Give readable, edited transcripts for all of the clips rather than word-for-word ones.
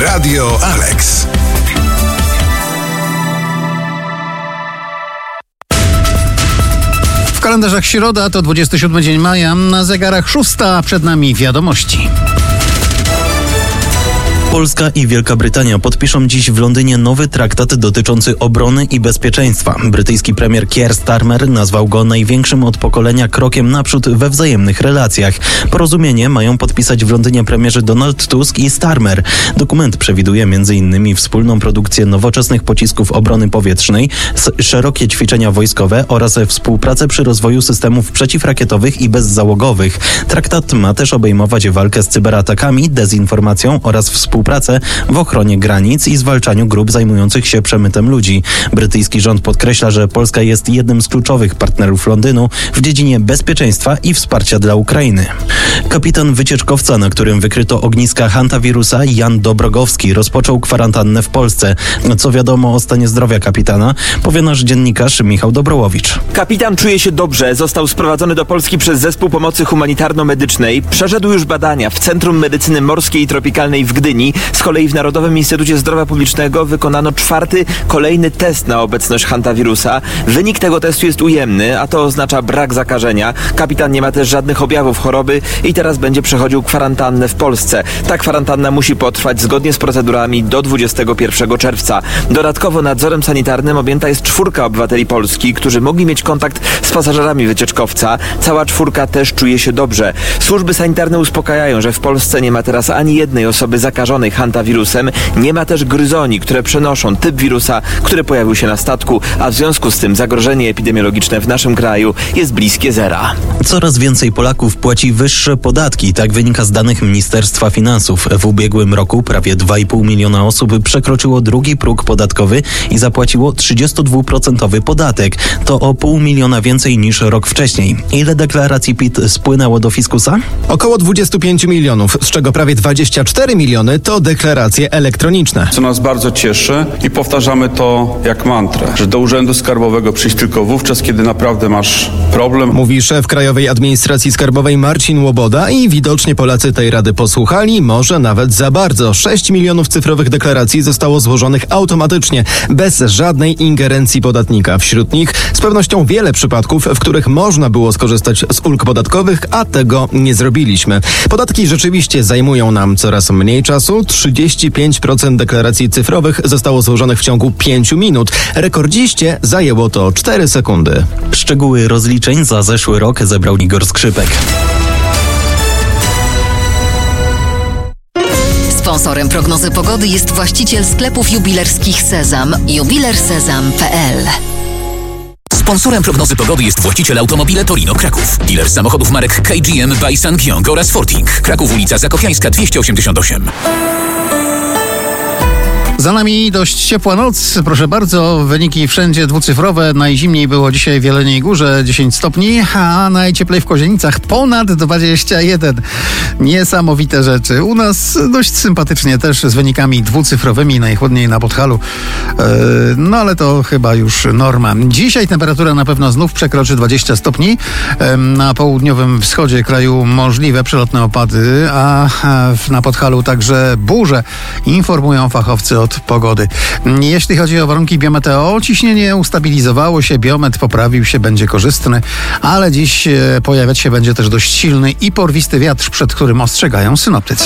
Radio Alex. W kalendarzach środa to 27 dzień maja, na zegarach 6, przed nami wiadomości. Polska i Wielka Brytania podpiszą dziś w Londynie nowy traktat dotyczący obrony i bezpieczeństwa. Brytyjski premier Keir Starmer nazwał go największym od pokolenia krokiem naprzód we wzajemnych relacjach. Porozumienie mają podpisać w Londynie premierzy Donald Tusk i Starmer. Dokument przewiduje m.in. wspólną produkcję nowoczesnych pocisków obrony powietrznej, szerokie ćwiczenia wojskowe oraz współpracę przy rozwoju systemów przeciwrakietowych i bezzałogowych. Traktat ma też obejmować walkę z cyberatakami, dezinformacją oraz współpracę w ochronie granic i zwalczaniu grup zajmujących się przemytem ludzi. Brytyjski rząd podkreśla, że Polska jest jednym z kluczowych partnerów Londynu w dziedzinie bezpieczeństwa i wsparcia dla Ukrainy. Kapitan wycieczkowca, na którym wykryto ogniska hantawirusa, Jan Dobrogowski, rozpoczął kwarantannę w Polsce. Co wiadomo o stanie zdrowia kapitana, powie nasz dziennikarz Michał Dobrołowicz. Kapitan czuje się dobrze, został sprowadzony do Polski przez Zespół Pomocy Humanitarno-Medycznej. Przeszedł już badania w Centrum Medycyny Morskiej i Tropikalnej w Gdyni. Z kolei w Narodowym Instytucie Zdrowia Publicznego wykonano 4. kolejny test na obecność hantawirusa. Wynik tego testu jest ujemny, a to oznacza brak zakażenia. Kapitan nie ma też żadnych objawów choroby i teraz będzie przechodził kwarantannę w Polsce. Ta kwarantanna musi potrwać zgodnie z procedurami do 21 czerwca. Dodatkowo nadzorem sanitarnym objęta jest 4 obywateli Polski, którzy mogli mieć kontakt z pasażerami wycieczkowca. Cała 4 też czuje się dobrze. Służby sanitarne uspokajają, że w Polsce nie ma teraz ani jednej osoby zakażonej hantawirusem. Nie ma też gryzoni, które przenoszą typ wirusa, który pojawił się na statku, a w związku z tym zagrożenie epidemiologiczne w naszym kraju jest bliskie zera. Coraz więcej Polaków płaci wyższe podatki, tak wynika z danych Ministerstwa Finansów. W ubiegłym roku prawie 2,5 miliona osób przekroczyło drugi próg podatkowy i zapłaciło 32% podatek. To o 0,5 miliona więcej niż rok wcześniej. Ile deklaracji PIT spłynęło do fiskusa? Około 25 milionów, z czego prawie 24 miliony to deklaracje elektroniczne. Co nas bardzo cieszy i powtarzamy to jak mantrę, że do Urzędu Skarbowego przyjść tylko wówczas, kiedy naprawdę masz problem. Mówi szef Krajowej Administracji Skarbowej Marcin Łoboda i widocznie Polacy tej rady posłuchali, może nawet za bardzo. 6 milionów cyfrowych deklaracji zostało złożonych automatycznie, bez żadnej ingerencji podatnika. Wśród nich z pewnością wiele przypadków, w których można było skorzystać z ulg podatkowych, a tego nie zrobiliśmy. Podatki rzeczywiście zajmują nam coraz mniej czasu. 35% deklaracji cyfrowych zostało złożonych w ciągu 5 minut. Rekordziście zajęło to 4 sekundy. Szczegóły rozliczeń za zeszły rok zebrał Igor Skrzypek. Sponsorem prognozy pogody jest właściciel sklepów jubilerskich Sezam, jubilersezam.pl. Sponsorem prognozy pogody jest właściciel Automobile Torino Kraków. Dealer samochodów marek KGM by Sangyong oraz Forting. Kraków, ulica Zakopiańska 288. Za nami dość ciepła noc, proszę bardzo, wyniki wszędzie dwucyfrowe. Najzimniej było dzisiaj w Jeleniej Górze 10 stopni, a najcieplej w Kozienicach ponad 21. Niesamowite rzeczy. U nas dość sympatycznie też z wynikami dwucyfrowymi, najchłodniej na Podhalu. No ale to chyba już norma. Dzisiaj temperatura na pewno znów przekroczy 20 stopni. Na południowym wschodzie kraju możliwe przelotne opady, a na Podhalu także burze, informują fachowcy od pogody. Jeśli chodzi o warunki biometeo, ciśnienie ustabilizowało się, biometr poprawił się, będzie korzystny, ale dziś pojawiać się będzie też dość silny i porwisty wiatr, przed którym ostrzegają synoptycy.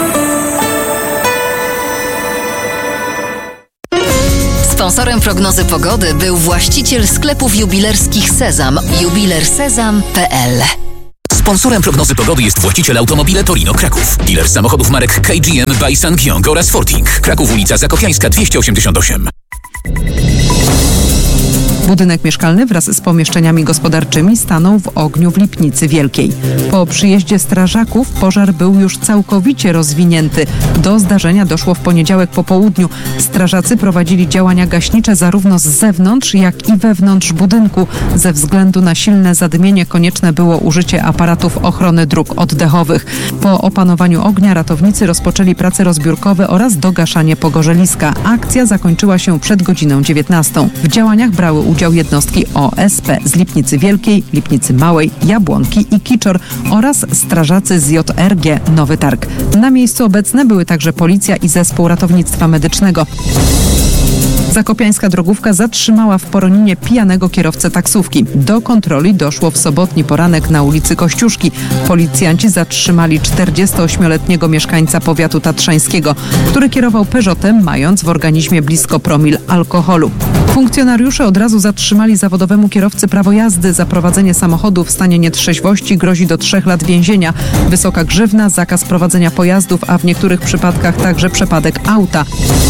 Sponsorem prognozy pogody był właściciel sklepów jubilerskich Sezam, jubilersezam.pl. Sponsorem prognozy pogody jest właściciel Automobile Torino Kraków. Dealer samochodów marek KGM by Sangyong oraz Forting. Kraków, ulica Zakopiańska 288. Budynek mieszkalny wraz z pomieszczeniami gospodarczymi stanął w ogniu w Lipnicy Wielkiej. Po przyjeździe strażaków pożar był już całkowicie rozwinięty. Do zdarzenia doszło w poniedziałek po południu. Strażacy prowadzili działania gaśnicze zarówno z zewnątrz, jak i wewnątrz budynku. Ze względu na silne zadymienie konieczne było użycie aparatów ochrony dróg oddechowych. Po opanowaniu ognia ratownicy rozpoczęli prace rozbiórkowe oraz dogaszanie pogorzeliska. Akcja zakończyła się przed godziną 19. W działaniach brały udział udział jednostki OSP z Lipnicy Wielkiej, Lipnicy Małej, Jabłonki i Kiczor oraz strażacy z JRG Nowy Targ. Na miejscu obecne były także policja i zespół ratownictwa medycznego. Zakopiańska drogówka zatrzymała w Poroninie pijanego kierowcę taksówki. Do kontroli doszło w sobotni poranek na ulicy Kościuszki. Policjanci zatrzymali 48-letniego mieszkańca powiatu tatrzańskiego, który kierował Peugeotem, mając w organizmie blisko promil alkoholu. Funkcjonariusze od razu zatrzymali zawodowemu kierowcy prawo jazdy. Za prowadzenie samochodu w stanie nietrzeźwości grozi do 3 lat więzienia. Wysoka grzywna, zakaz prowadzenia pojazdów, a w niektórych przypadkach także przepadek auta.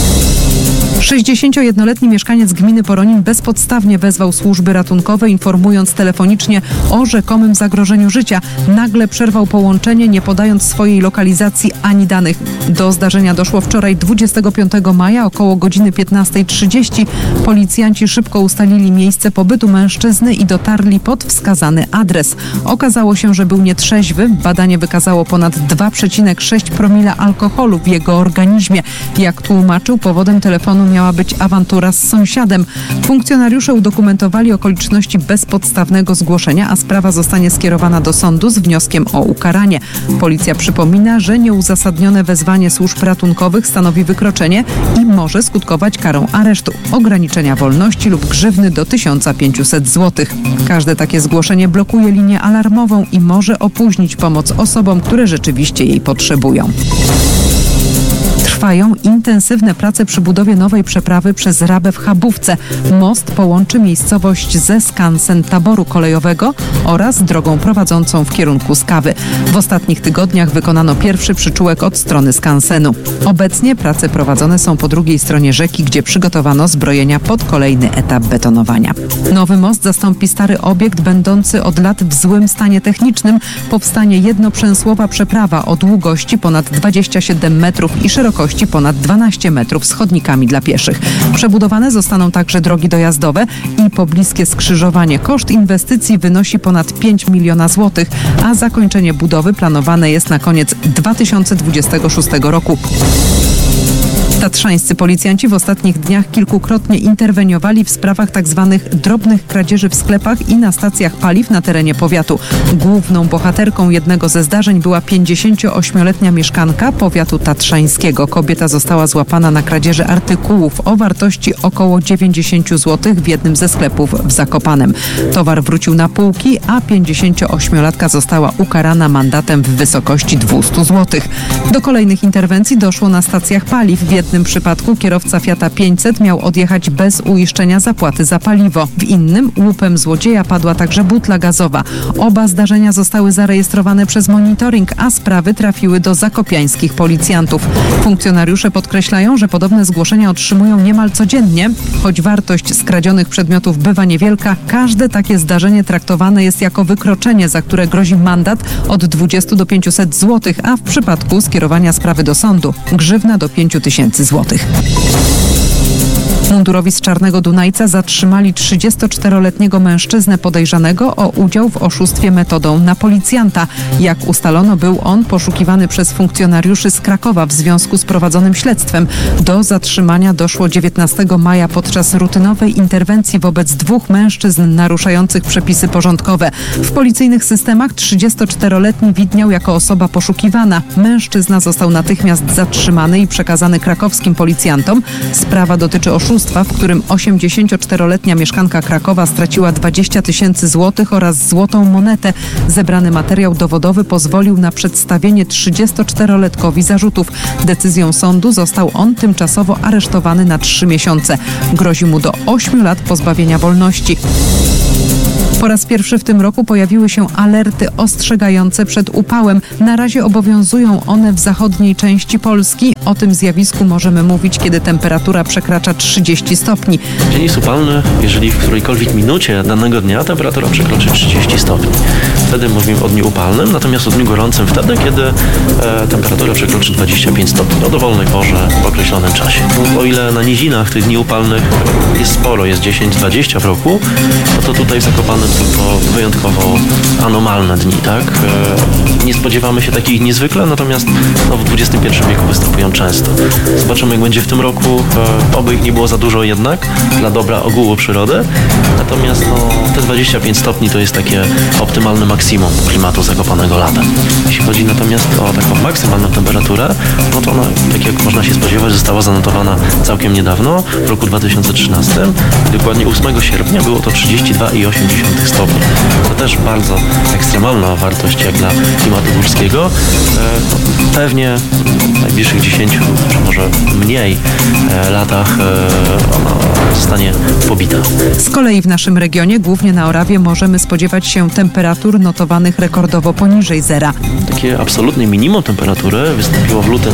61-letni mieszkaniec gminy Poronin bezpodstawnie wezwał służby ratunkowe, informując telefonicznie o rzekomym zagrożeniu życia. Nagle przerwał połączenie, nie podając swojej lokalizacji ani danych. Do zdarzenia doszło wczoraj 25 maja około godziny 15:30. Policjanci szybko ustalili miejsce pobytu mężczyzny i dotarli pod wskazany adres. Okazało się, że był nietrzeźwy. Badanie wykazało ponad 2,6 promila alkoholu w jego organizmie. Jak tłumaczył, powodem telefonu miała być awantura z sąsiadem. Funkcjonariusze udokumentowali okoliczności bezpodstawnego zgłoszenia, a sprawa zostanie skierowana do sądu z wnioskiem o ukaranie. Policja przypomina, że nieuzasadnione wezwanie służb ratunkowych stanowi wykroczenie i może skutkować karą aresztu, ograniczenia wolności lub grzywny do 1500 zł. Każde takie zgłoszenie blokuje linię alarmową i może opóźnić pomoc osobom, które rzeczywiście jej potrzebują. Trwają intensywne prace przy budowie nowej przeprawy przez Rabę w Chabówce. Most połączy miejscowość ze skansen taboru kolejowego oraz drogą prowadzącą w kierunku Skawy. W ostatnich tygodniach wykonano pierwszy przyczółek od strony skansenu. Obecnie prace prowadzone są po drugiej stronie rzeki, gdzie przygotowano zbrojenia pod kolejny etap betonowania. Nowy most zastąpi stary obiekt będący od lat w złym stanie technicznym. Powstanie jednoprzęsłowa przeprawa o długości ponad 27 metrów i szerokości ponad 12 metrów z chodnikami dla pieszych. Przebudowane zostaną także drogi dojazdowe i pobliskie skrzyżowanie. Koszt inwestycji wynosi ponad 5 miliona złotych, a zakończenie budowy planowane jest na koniec 2026 roku. Tatrzańscy policjanci w ostatnich dniach kilkukrotnie interweniowali w sprawach tzw. drobnych kradzieży w sklepach i na stacjach paliw na terenie powiatu. Główną bohaterką jednego ze zdarzeń była 58-letnia mieszkanka powiatu tatrzańskiego. Kobieta została złapana na kradzieży artykułów o wartości około 90 zł w jednym ze sklepów w Zakopanem. Towar wrócił na półki, a 58-latka została ukarana mandatem w wysokości 200 zł. Do kolejnych interwencji doszło na stacjach paliw. W jednym przypadku kierowca Fiata 500 miał odjechać bez uiszczenia zapłaty za paliwo. W innym łupem złodzieja padła także butla gazowa. Oba zdarzenia zostały zarejestrowane przez monitoring, a sprawy trafiły do zakopiańskich policjantów. Funkcjonariusze podkreślają, że podobne zgłoszenia otrzymują niemal codziennie. Choć wartość skradzionych przedmiotów bywa niewielka, każde takie zdarzenie traktowane jest jako wykroczenie, za które grozi mandat od 20 do 500 zł, a w przypadku skierowania sprawy do sądu grzywna do 5000 zł. Mundurowi z Czarnego Dunajca zatrzymali 34-letniego mężczyznę podejrzanego o udział w oszustwie metodą na policjanta. Jak ustalono, był on poszukiwany przez funkcjonariuszy z Krakowa w związku z prowadzonym śledztwem. Do zatrzymania doszło 19 maja podczas rutynowej interwencji wobec 2 mężczyzn naruszających przepisy porządkowe. W policyjnych systemach 34-letni widniał jako osoba poszukiwana. Mężczyzna został natychmiast zatrzymany i przekazany krakowskim policjantom. Sprawa dotyczy oszustwa, w którym 84-letnia mieszkanka Krakowa straciła 20 000 złotych oraz złotą monetę. Zebrany materiał dowodowy pozwolił na przedstawienie 34-letkowi zarzutów. Decyzją sądu został on tymczasowo aresztowany na 3 miesiące. Grozi mu do 8 lat pozbawienia wolności. Po raz pierwszy w tym roku pojawiły się alerty ostrzegające przed upałem. Na razie obowiązują one w zachodniej części Polski. O tym zjawisku możemy mówić, kiedy temperatura przekracza 30 stopni. Dzień jest upalny, jeżeli w którejkolwiek minucie danego dnia temperatura przekroczy 30 stopni. Wtedy mówimy o dniu upalnym, natomiast o dniu gorącym wtedy, kiedy temperatura przekroczy 25 stopni o dowolnej porze w określonym czasie. O ile na nizinach tych dni upalnych jest sporo, jest 10-20 w roku, no to tutaj w Zakopanem tylko wyjątkowo anomalne dni, tak? Nie spodziewamy się takich niezwykle, natomiast w XXI wieku występują powracają często. Zobaczymy, jak będzie w tym roku, oby ich nie było za dużo jednak, dla dobra ogółu przyrody. Natomiast te 25 stopni to jest takie optymalne maksimum klimatu Zakopanego latem. Jeśli chodzi natomiast o taką maksymalną temperaturę, no to ona, tak jak można się spodziewać, została zanotowana całkiem niedawno, w roku 2013. Dokładnie 8 sierpnia było to 32,8 stopni. To też bardzo ekstremalna wartość jak dla klimatu górskiego. Pewnie w najbliższych 10, czy może mniej latach ona zostanie pobita. Z kolei w naszym regionie, głównie na Orawie, możemy spodziewać się temperatur notowanych rekordowo poniżej zera. Takie absolutne minimum temperatury wystąpiło w lutym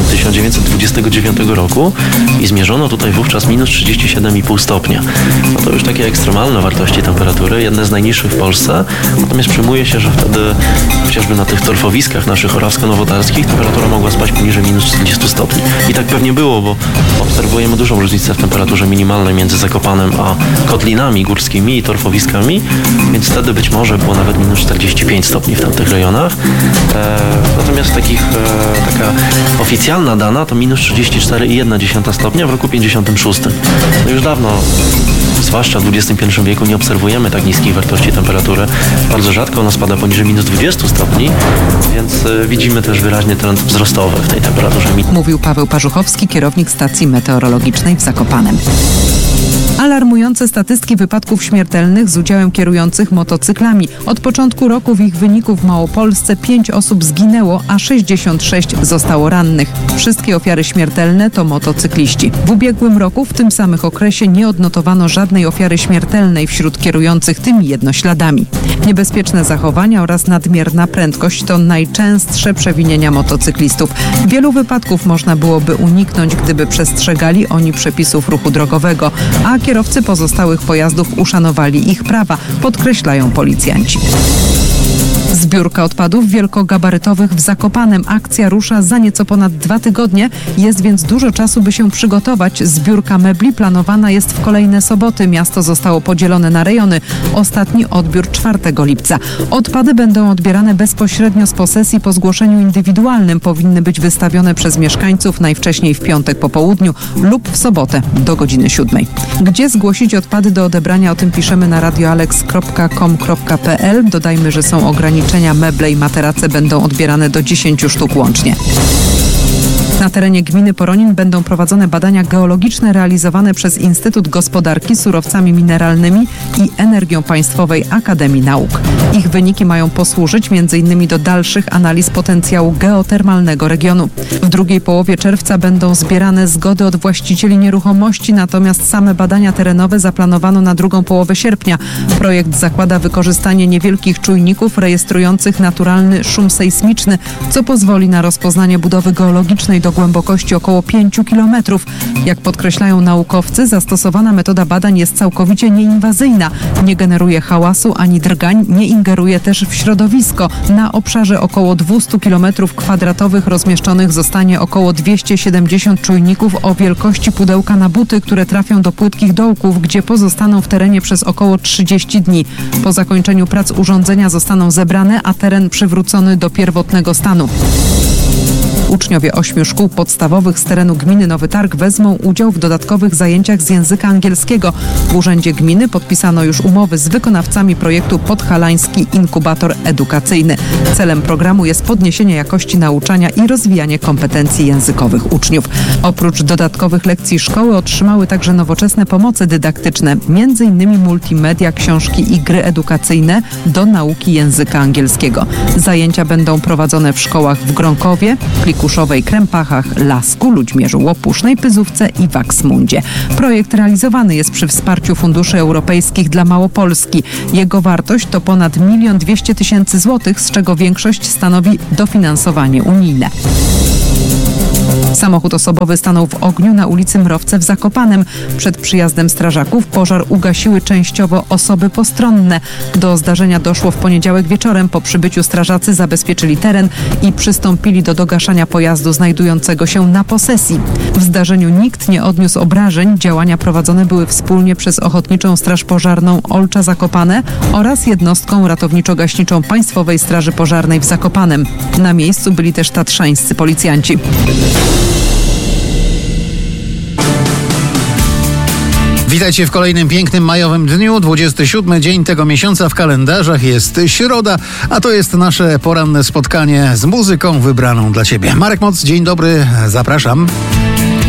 1929 roku i zmierzono tutaj wówczas minus 37,5 stopnia. No to już takie ekstremalne wartości temperatury, jedne z najniższych w Polsce, natomiast przyjmuje się, że wtedy chociażby na tych torfowiskach naszych orawsko-nowotarskich temperatura mogła spaść poniżej minus 40 stopni. I tak pewnie było, bo obserwujemy dużą różnicę w temperaturze minimalnej między Zakopanem a kotlinami górskimi i torfowiskami, więc wtedy być może było nawet minus 45 stopni w tamtych rejonach. Natomiast taka oficjalna dana to minus 34,1 stopnia w roku 56. No już dawno, zwłaszcza w XXI wieku, nie obserwujemy tak niskiej wartości temperatury. Bardzo rzadko ona spada poniżej minus 20 stopni, więc widzimy też wyraźny trend wzrostowy w tej temperaturze. Mówił Paweł Parzuchowski, kierownik stacji meteorologicznej w Zakopanem. Alarmujące statystyki wypadków śmiertelnych z udziałem kierujących motocyklami. Od początku roku w ich wyniku w Małopolsce 5 osób zginęło, a 66 zostało rannych. Wszystkie ofiary śmiertelne to motocykliści. W ubiegłym roku w tym samym okresie nie odnotowano żadnej ofiary śmiertelnej wśród kierujących tymi jednośladami. Niebezpieczne zachowania oraz nadmierna prędkość to najczęstsze przewinienia motocyklistów. Wielu wypadków można byłoby uniknąć, gdyby przestrzegali oni przepisów ruchu drogowego, a kierowcy pozostałych pojazdów uszanowali ich prawa, podkreślają policjanci. Zbiórka odpadów wielkogabarytowych w Zakopanem. Akcja rusza za nieco ponad 2 tygodnie. Jest więc dużo czasu, by się przygotować. Zbiórka mebli planowana jest w kolejne soboty. Miasto zostało podzielone na rejony. Ostatni odbiór 4 lipca. Odpady będą odbierane bezpośrednio z posesji po zgłoszeniu indywidualnym. Powinny być wystawione przez mieszkańców najwcześniej w piątek po południu lub w sobotę do godziny 7. Gdzie zgłosić odpady do odebrania? O tym piszemy na radioalex.com.pl. Dodajmy, że są ograniczenia. Meble i materace będą odbierane do 10 sztuk łącznie. Na terenie gminy Poronin będą prowadzone badania geologiczne realizowane przez Instytut Gospodarki Surowcami Mineralnymi i Energią Państwowej Akademii Nauk. Ich wyniki mają posłużyć m.in. do dalszych analiz potencjału geotermalnego regionu. W drugiej połowie czerwca będą zbierane zgody od właścicieli nieruchomości, natomiast same badania terenowe zaplanowano na drugą połowę sierpnia. Projekt zakłada wykorzystanie niewielkich czujników rejestrujących naturalny szum sejsmiczny, co pozwoli na rozpoznanie budowy geologicznej do głębokości około 5 km. Jak podkreślają naukowcy, zastosowana metoda badań jest całkowicie nieinwazyjna. Nie generuje hałasu ani drgań, nie ingeruje też w środowisko. Na obszarze około 200 km² rozmieszczonych zostanie około 270 czujników o wielkości pudełka na buty, które trafią do płytkich dołków, gdzie pozostaną w terenie przez około 30 dni. Po zakończeniu prac urządzenia zostaną zebrane, a teren przywrócony do pierwotnego stanu. Uczniowie 8 szkół podstawowych z terenu gminy Nowy Targ wezmą udział w dodatkowych zajęciach z języka angielskiego. W Urzędzie Gminy podpisano już umowy z wykonawcami projektu Podhalański Inkubator Edukacyjny. Celem programu jest podniesienie jakości nauczania i rozwijanie kompetencji językowych uczniów. Oprócz dodatkowych lekcji szkoły otrzymały także nowoczesne pomoce dydaktyczne, m.in. multimedia, książki i gry edukacyjne do nauki języka angielskiego. Zajęcia będą prowadzone w szkołach w Gronkowie, Kuszowej, Krępachach, Lasku, Ludźmierzu, Łopusznej, Pyzówce i Waksmundzie. Projekt realizowany jest przy wsparciu funduszy europejskich dla Małopolski. Jego wartość to ponad 1 200 000 złotych, z czego większość stanowi dofinansowanie unijne. Samochód osobowy stanął w ogniu na ulicy Mrowce w Zakopanem. Przed przyjazdem strażaków pożar ugasiły częściowo osoby postronne. Do zdarzenia doszło w poniedziałek wieczorem. Po przybyciu strażacy zabezpieczyli teren i przystąpili do dogaszania pojazdu znajdującego się na posesji. W zdarzeniu nikt nie odniósł obrażeń. Działania prowadzone były wspólnie przez Ochotniczą Straż Pożarną Olcza Zakopane oraz jednostką ratowniczo-gaśniczą Państwowej Straży Pożarnej w Zakopanem. Na miejscu byli też tatrzańscy policjanci. Witajcie w kolejnym pięknym majowym dniu. 27 dzień tego miesiąca w kalendarzach jest środa, a to jest nasze poranne spotkanie z muzyką wybraną dla Ciebie. Marek Moc, dzień dobry, zapraszam.